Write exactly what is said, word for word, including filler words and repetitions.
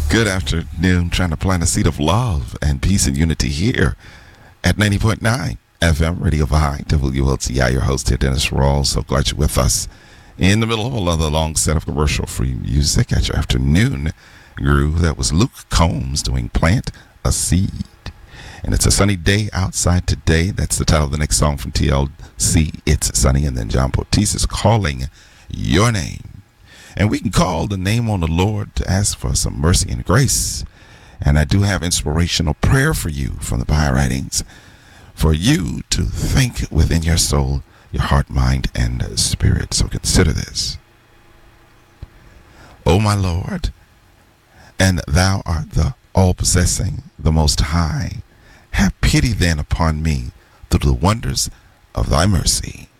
Good afternoon. Trying to plant a seed of love and peace and unity here at ninety point nine F M Radio Vine, W L T I. Your host here, Dennis Rawls. So glad you're with us in the middle of another long set of commercial-free music at your afternoon groove. That was Luke Combs doing Plant a Seed. And it's a sunny day outside today. That's the title of the next song from T L C, It's Sunny. And then John Potise is calling your name. And we can call the name on the Lord to ask for some mercy and grace. And I do have inspirational prayer for you from the Bible writings, for you to think within your soul, your heart, mind, and spirit. So consider this. O my Lord, and thou art the all-possessing, the Most High, have pity then upon me through the wonders of thy mercy.